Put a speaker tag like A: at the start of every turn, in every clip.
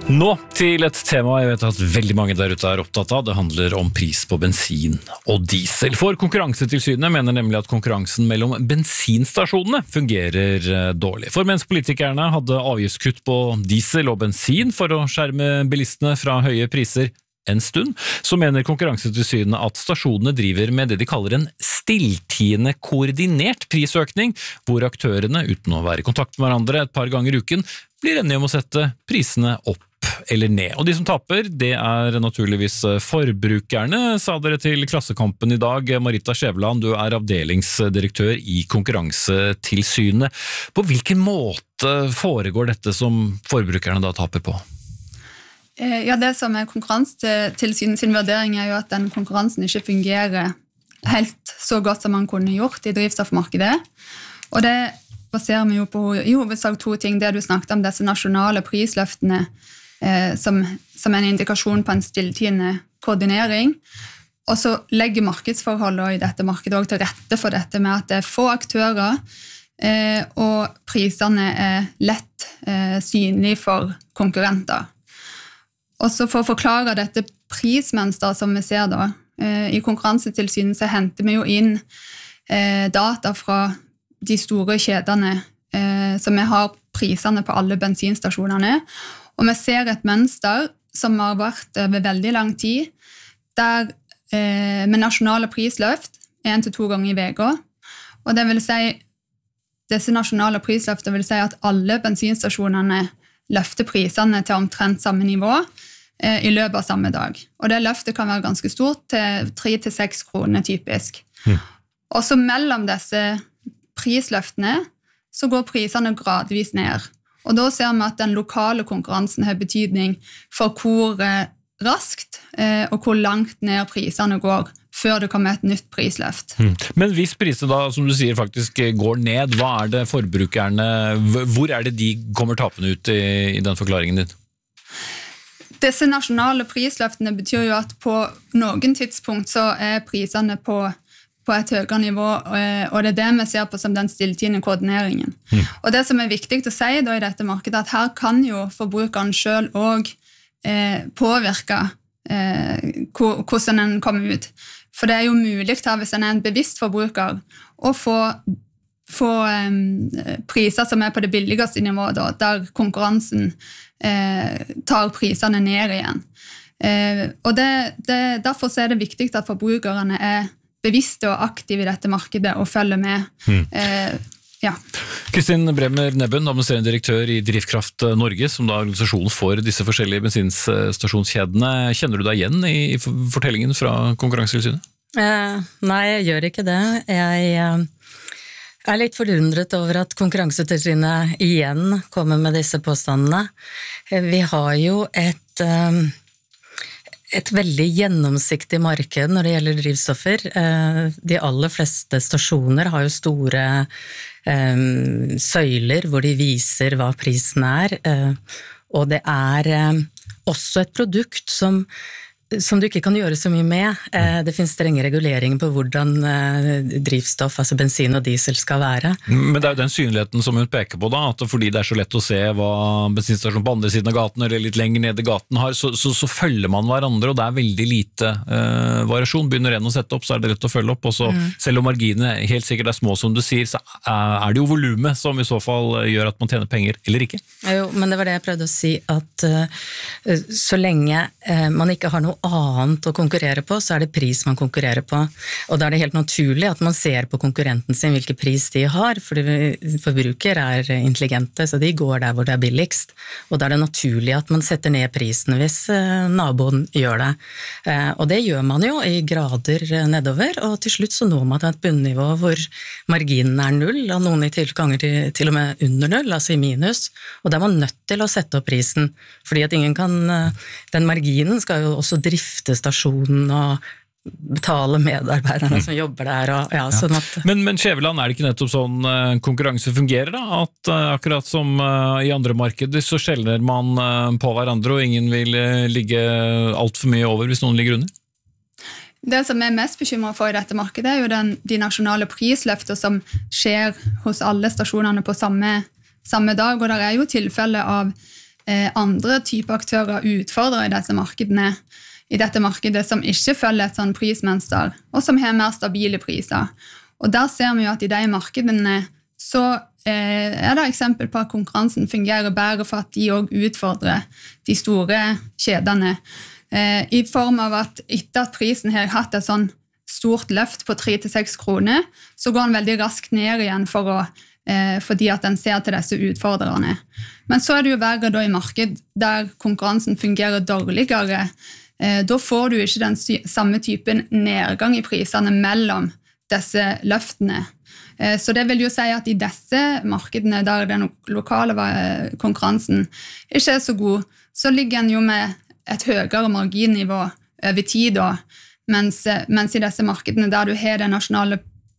A: Nå til et tema jeg vet at veldig mange der ute opptatt av. Det handler om pris på bensin og diesel. For Konkurransetilsynet mener nemlig at konkurransen mellom bensinstasjonene fungerer dårlig. For mens politikerne hadde avgiftskutt på diesel og bensin for å skjerme bilistene fra høye priser en stund, så mener Konkurransetilsynet at stasjonene driver med det de kaller en stilltiende koordinert prisøkning, hvor aktørene, uten å være i kontakt med hverandre et par ganger i uken, blir enige om å sette prisene opp eller ned. Og de som taper, det naturligvis forbrukerne, sa dere til Klassekampen i dag. Marita Skjæveland, du avdelingsdirektør i Konkurransetilsynet. På hvilken måte foregår dette som forbrukerne da taper på?
B: Ja, det som Konkurransetilsynet sin vurdering jo at den konkurransen ikke fungerer helt så godt som man kunne gjort i drivstoffmarkedet. Og det baserer vi jo på i hovedsak to ting. Det du snakket om, disse nasjonale prisløftene, som en indikasjon på en stilltiende koordinering. Og så legger markedsforholdet i dette markedet også til rette for dette med at det få aktører, og prisene lett synlige for konkurrenter. Og så for å forklare dette prismønsteret som vi ser da, i Konkurransetilsynet så henter vi jo inn data fra de store kjedene, som vi har prisene på alle bensinstasjonene, og vi ser et mønster som har vært over veldig lang tid, der med nasjonale prisløft 1 til 2 ganger i veka, og det vil si, disse nasjonale prisløftene vil si at alle bensinstasjonene løfter prisene til omtrent samme nivå i løpet av samme dag. Og det løftet kan være ganske stort, til 3-6 kroner typisk. Og så mellom disse prisløftene så går prisene gradvis ned. Og da ser vi at den lokale konkurransen har betydning for hvor raskt og hvor langt ned prisene går før det kommer et nytt prisløft.
A: Men hvis prisene da, som du sier, faktisk går ned, hva det forbrukerne, hvor det de kommer tapende ut i den forklaringen din?
B: Disse nasjonale prisløftene betyr jo at på noen tidspunkt så prisene på et høyere nivå, og det det vi ser på som den stilltiende koordineringen. Og det som viktig å si da i dette markedet, at her kan jo forbrukeren selv også påvirke hvordan den kommer ut. For det jo mulig her, hvis en en bevisst forbruker, å få priser som på det billigste nivået, da, der konkurransen tar prisene ned igjen. Og derfor så det viktig at forbrukerne bevisste og aktive i dette markedet og følger med. Ja.
A: Kristin Bremer Nebben, administrerende direktør i Drivkraft Norge, som da er organisasjon for disse forskjellige bensinstasjonskjedene. Kjenner du deg igjen i fortellingen fra Konkurransetilsynet?
C: Nei, jeg gjør ikke det. Jeg litt forundret over at Konkurransetilsynet igjen kommer med disse påstandene. Vi har jo et veldig gjennomsiktig marked når det gjelder drivstoffer. De aller fleste stasjoner har jo store søyler hvor de viser hva prisen og det også et produkt som du ikke kan gjøre så mye med. Det finnes strenge reguleringer på hvordan drivstoff, altså bensin og diesel skal være.
A: Men det jo den synligheten som hun peker på da, at fordi det så lett å se hva bensinstasjonen på andre siden av gaten eller litt lenger ned i gaten har, så følger man hverandre, og det veldig lite variasjon. Begynner en å sette opp, så det lett å følge opp, og så, selv om marginene helt sikkert små som du sier, så det jo volumet som i så fall gjør at man tjener penger, eller ikke?
C: Jo, men det var det jeg prøvde å si, at så lenge man ikke har noe annet å konkurrere på, så det pris man konkurrerer på. Og da det helt naturlig at man ser på konkurrenten sin hvilken pris de har, fordi forbruker intelligente, så de går der hvor det billigst. Og da det naturlig at man setter ned prisen hvis naboen gjør det. Og det gjør man jo i grader nedover, og til slutt så når man et bunnivå hvor marginen 0, og noen i ganger til og med under 0, altså i minus. Og da man nødt til å sette opp prisen, fordi at ingen kan, den marginen skal jo også drifte stasjonen og betale medarbeiderne som jobber der. Og, ja, sånn at...
A: Men Skjæveland, det ikke nettopp sånn konkurranse fungerer da? At akkurat som i andre markeder så skjelner man på hverandre, og ingen vil ligge alt for mye over hvis noen ligger under?
B: Det som mest bekymret for i dette markedet jo de nasjonale prisløfter som skjer hos alle stasjonene på samme dag, og det jo tilfelle av andre typer aktører utfordrer i dette markedet som ikke følger et sånn prismønster, og som har mer stabile priser. Og der ser vi jo at i de markedene så er det eksempel på at konkurransen fungerer bedre for at de også utfordrer de store kjedene. I form av at etter at prisen har hatt et sånn stort løft på 3-6 kroner, så går den veldig raskt ned igjen fordi at den ser til disse utfordrerne. Men så er det jo verre da i marked der konkurransen fungerer dårligere. Da får du ikke den samme typen nedgang i prisene mellom disse løftene. Så det vil jo si at i disse markedene der den lokale konkurransen ikke er så god, så ligger den jo med et høyere marginnivå over tid da, mens i disse markedene der du har nasjonale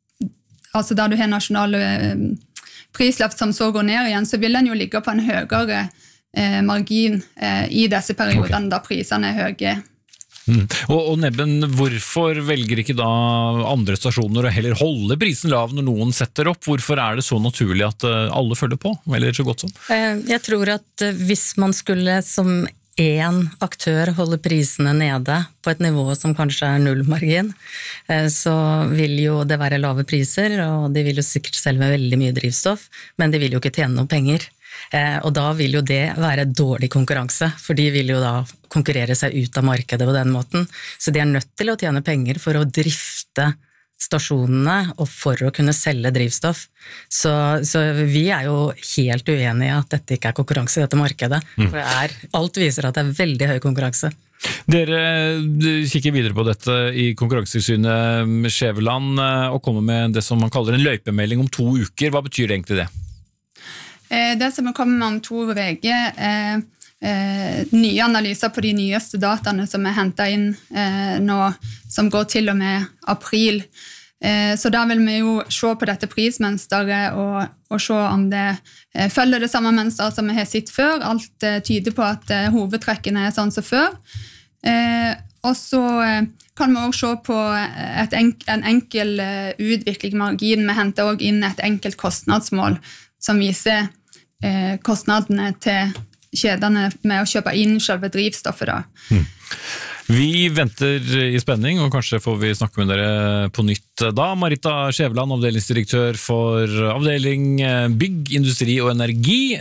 B: prisløft som så går ned igjen, så vil den jo ligge på en høyere margin i disse periodene der prisene er høye.
A: Og Nebben, hvorfor velger ikke da andre stasjoner å heller holde prisen lav når noen setter opp? Hvorfor er det så naturlig at alle følger på, eller så godt som?
C: Jeg tror at hvis man skulle som en aktør holde prisene nede på et nivå som kanskje er nullmargin, så vil jo det være lave priser, og de vil jo sikkert selge veldig mye drivstoff, men de vil jo ikke tjene noe penger. Og da vil jo det være dårlig konkurranse, for de vil jo da konkurrere seg ut av markedet på den måten. Så de er nødt til å tjene penger for å drifte stasjonene og for å kunne selge drivstoff. Så vi er jo helt uenige i at dette ikke er konkurranse i dette markedet. For alt viser at det er veldig høy konkurranse.
A: Dere kikker videre på dette i Konkurransetilsynet Skjæveland og kommer med det som man kaller en løypemelding om 2 uker. Hva betyr det egentlig det?
B: Det som kommer med om 2 uker er nye analyser på de nyeste dataene som er hentet inn nå, som går til og med april. Så da vil vi jo se på dette prismønsteret og se om det følger det samme mønsteret som vi har sett før. Alt tyder på at hovedtrekkene er sånn som før. Og så kan vi også se på en enkel utvikling margin. Vi henter også inn et enkelt kostnadsmål som viser kostnadene til kjedene med å kjøpe inn selve drivstoffet da.
A: Vi venter i spenning, og kanskje får vi snakke med dere på nytt da. Marita Skjæveland, avdelingsdirektør for avdeling Bygg, Industri og Energi,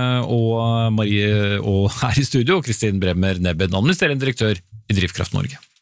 A: og her i studio, Kristin Bremmer Nebben, administrerende direktør i Drivkraft Norge.